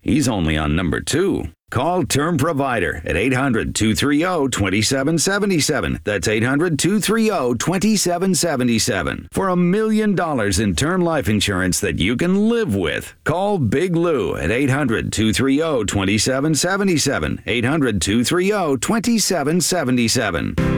He's only on number 2. Call Term Provider at 800-230-2777. That's 800-230-2777 for $1 million in term life insurance that you can live with. Call Big Lou at 800-230-2777. 800-230-2777.